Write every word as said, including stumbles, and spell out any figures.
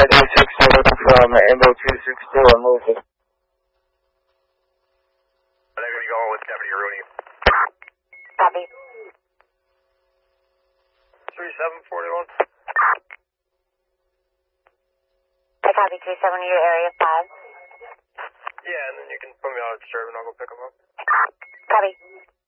two six seven from Ambo two six two on Louisville. They're going to be going with Deputy Rooney. Copy. three seven four one. I copy three seven, your area five. Yeah, and then you can put me on a disturb and I'll go pick them up. Copy.